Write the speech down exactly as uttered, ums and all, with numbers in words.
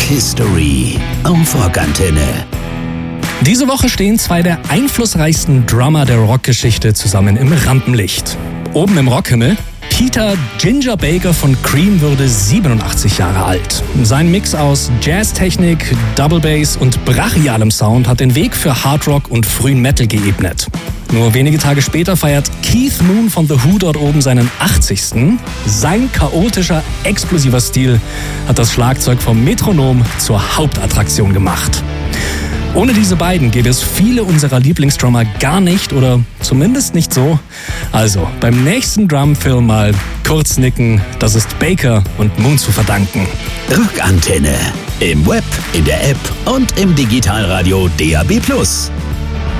History auf Rockantenne. Diese Woche stehen zwei der einflussreichsten Drummer der Rockgeschichte zusammen im Rampenlicht. Oben im Rockhimmel, Peter Ginger Baker von Cream würde siebenundachtzig Jahre alt. Sein Mix aus Jazztechnik, Double Bass und brachialem Sound hat den Weg für Hardrock und frühen Metal geebnet. Nur wenige Tage später feiert Keith Moon von The Who dort oben seinen achtzigsten Sein chaotischer, explosiver Stil hat das Schlagzeug vom Metronom zur Hauptattraktion gemacht. Ohne diese beiden gäbe es viele unserer Lieblingsdrummer gar nicht oder zumindest nicht so. Also beim nächsten Drumfilm mal kurz nicken, das ist Baker und Moon zu verdanken. Rockantenne. Im Web, in der App und im Digitalradio D A B plus.